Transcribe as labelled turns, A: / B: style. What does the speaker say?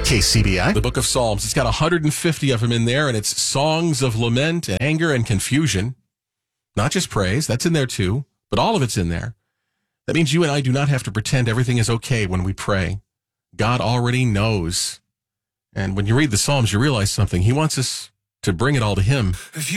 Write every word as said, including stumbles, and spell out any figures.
A: K C B I.
B: The book of Psalms. It's got one hundred fifty of them in there, and it's songs of lament and anger and confusion. Not just praise, that's in there too, but all of it's in there. That means you and I do not have to pretend everything is okay when we pray. God already knows. And when you read the Psalms, you realize something. He wants us to bring it all to Him.
C: If you